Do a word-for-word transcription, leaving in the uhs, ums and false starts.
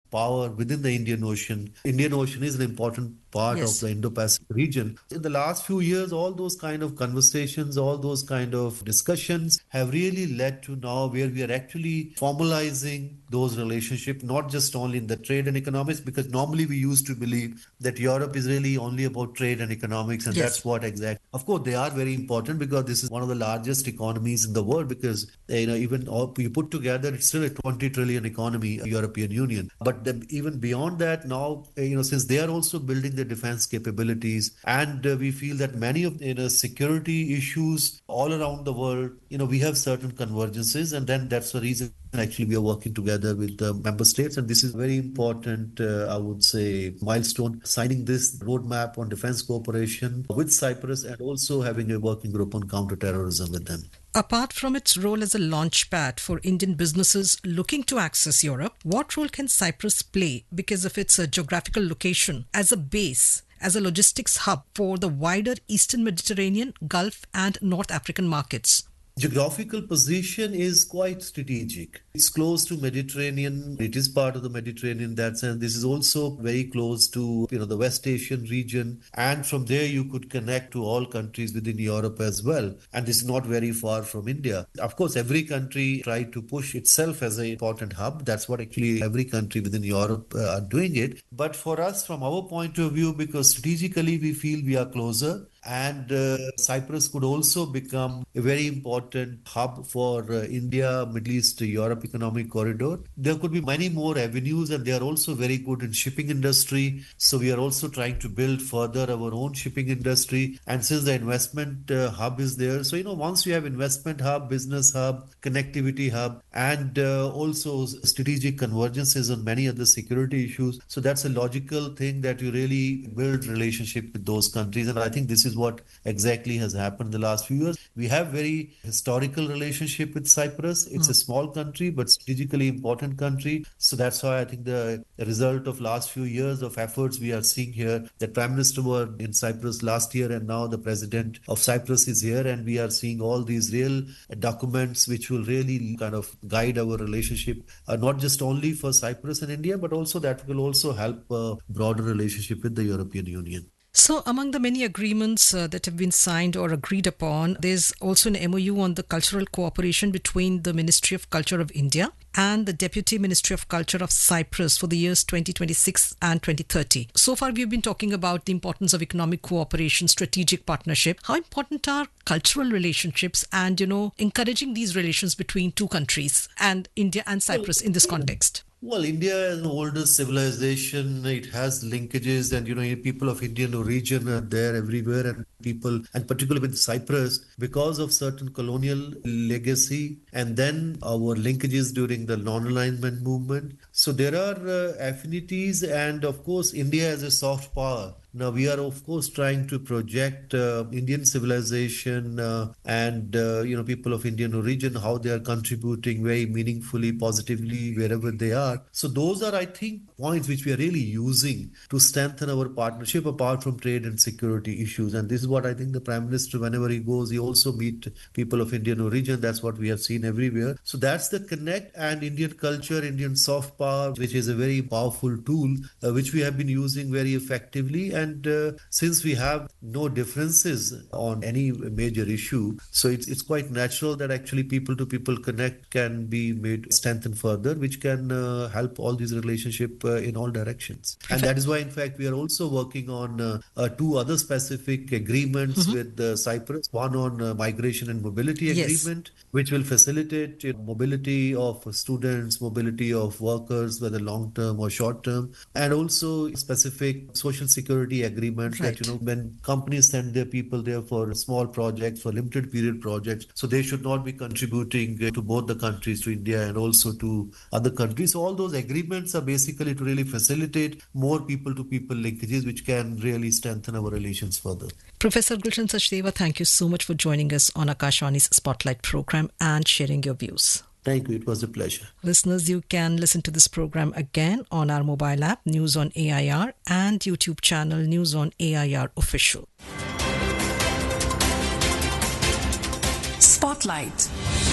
power within the Indian Ocean. Indian Ocean is an important part of Yes. the Indo-Pacific region. In the last few years, all those kind of conversations, all those kind of discussions have really led to now where we are actually formalizing those relationships, not just only in the trade and economics, because normally we used to believe that Europe is really only about trade and economics, and Yes. that's what exactly. Of course, they are very important because this is one of the largest economies in the world. Because you know, even all you put together, it's still a twenty trillion economy, European Union. But the, even beyond that, now you know, since they are also building their defense capabilities, and uh, we feel that many of you know security issues all around the world, you know, we have certain convergences, and then that's the reason actually we are working together with the member states, and this is very important, uh, I would say, milestone, signing this roadmap on defense cooperation with Cyprus and also having a working group on counterterrorism with them. Apart from its role as a launchpad for Indian businesses looking to access Europe, what role can Cyprus play because of its uh, geographical location as a base, as a logistics hub for the wider Eastern Mediterranean, Gulf and North African markets? Geographical position is quite strategic. It's close to Mediterranean. It is part of the Mediterranean in that sense. This is also very close to, you know, the West Asian region. And from there, you could connect to all countries within Europe as well. And this is not very far from India. Of course, every country tried to push itself as an important hub. That's what actually every country within Europe uh, are doing it. But for us, from our point of view, because strategically we feel we are closer, and uh, Cyprus could also become a very important hub for uh, India, Middle East, Europe economic corridor. There could be many more avenues, and they are also very good in shipping industry. So we are also trying to build further our own shipping industry. And since the investment uh, hub is there, so you know, once you have investment hub, business hub, connectivity hub, and uh, also strategic convergences on many other security issues, so that's a logical thing that you really build relationship with those countries. And I think this is is what exactly has happened in the last few years. We have very historical relationship with Cyprus. It's mm. a small country, but strategically important country. So that's why I think the result of last few years of efforts we are seeing here, the Prime Minister was in Cyprus last year, and now the President of Cyprus is here, and we are seeing all these real documents which will really kind of guide our relationship, uh, not just only for Cyprus and India, but also that will also help a broader relationship with the European Union. So among the many agreements uh, that have been signed or agreed upon, there's also an M O U on the cultural cooperation between the Ministry of Culture of India and the Deputy Ministry of Culture of Cyprus for the years twenty twenty-six and twenty thirty. So far, we've been talking about the importance of economic cooperation, strategic partnership. How important are cultural relationships and, you know, encouraging these relations between two countries and India and Cyprus in this context? Well, India is an older civilization. It has linkages, and you know, people of Indian origin are there everywhere, and people, and particularly with Cyprus, because of certain colonial legacy, and then our linkages during the non-alignment movement. So there are uh, affinities, and of course, India has a soft power. Now, we are, of course, trying to project uh, Indian civilization uh, and, uh, you know, people of Indian origin, how they are contributing very meaningfully, positively, wherever they are. So those are, I think, points which we are really using to strengthen our partnership apart from trade and security issues. And this is what I think the Prime Minister, whenever he goes, he also meet people of Indian origin. That's what we have seen everywhere. So that's the connect, and Indian culture, Indian soft power, which is a very powerful tool, uh, which we have been using very effectively. And uh, since we have no differences on any major issue, so it's it's quite natural that actually people to people connect can be made strengthened further, which can uh, help all these relationships uh, in all directions. And that is why, in fact, we are also working on uh, uh, two other specific agreements mm-hmm. with uh, Cyprus. One on uh, migration and mobility yes. agreement, which will facilitate you know, mobility of students, mobility of workers, whether long term or short term, and also specific social security agreements right. that, you know, when companies send their people there for small projects, for limited period projects, so they should not be contributing to both the countries, to India and also to other countries. So all those agreements are basically to really facilitate more people to people linkages, which can really strengthen our relations further. Professor Gulshan Sachdeva, thank you so much for joining us on Akashvani's Spotlight program and sharing your views. Thank you. It was a pleasure. Listeners, you can listen to this program again on our mobile app, News on A I R, and YouTube channel, News on A I R Official. Spotlight.